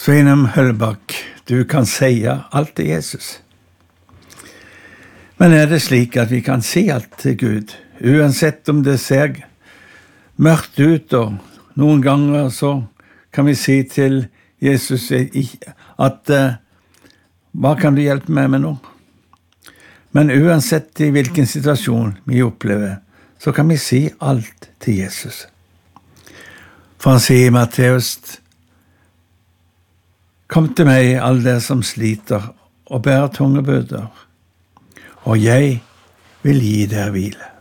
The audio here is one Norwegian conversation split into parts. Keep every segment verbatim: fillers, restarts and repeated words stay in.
Sveinung Høllebakk, du kan si alt til Jesus. Men er det slik at vi kan si alt til Gud, uansett om det ser mørkt ut, og noen ganger så kan vi si til Jesus at hva kan du hjelpe meg med nå? Men uansett i hvilken situasjon vi opplever, så kan vi si alt til Jesus. For han sier i Matteus: «Kom til meg, alle dere som sliter og bærer tunge byrder, og jeg vil gi dere hvile.»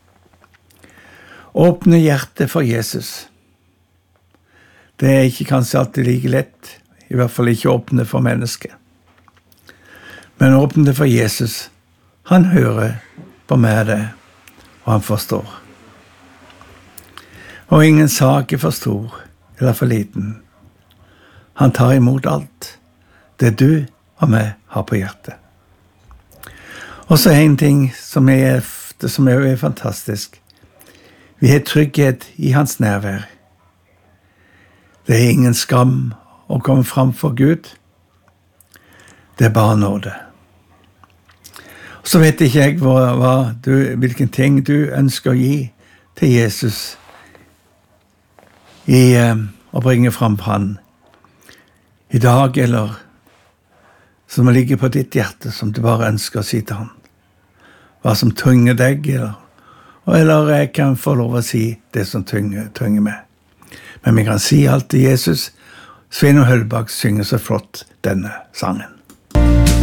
Åpne hjertet for Jesus. Det er ikke kanskje alltid like lett, i hvert fall ikke åpne for mennesket. Men åpne det for Jesus. Han hører på meg det, og han forstår. Og ingen sak er for stor, eller for liten. Han tar imot alt, det du og meg har på hjertet. Og så en ting som er, som er fantastisk. Vi har trygghet i hans nærvær. Det er ingen skam å komme fram for Gud. Det er bare nåde. Så vet ikke jeg hva, hva du, hvilken ting du ønsker å gi til Jesus i uh, å bringe fram på han i dag, eller som ligger på ditt hjerte, som du bare ønsker å si til han. Hva som tynger deg, eller, eller jeg kan få lov å si det som tynger, tynger meg. Men vi kan si alt til Jesus. Sveinung Høllebakk synger så flott denne sangen.